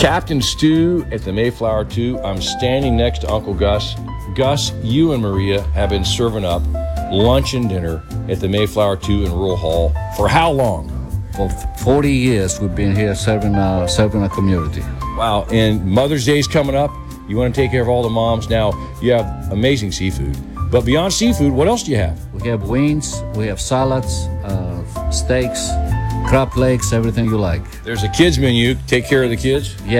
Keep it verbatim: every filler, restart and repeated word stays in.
Captain Stew at the Mayflower two. I'm standing next to Uncle Gus. Gus, you and Maria have been serving up lunch and dinner at the Mayflower two in Rural Hall for how long? For forty years, we've been here serving, uh, serving a community. Wow, and Mother's Day's coming up. You want to take care of all the moms. Now, you have amazing seafood. But beyond seafood, what else do you have? We have wings, we have salads, uh, steaks, crab legs, everything you like. There's a kids menu. Take care of the kids. Yeah.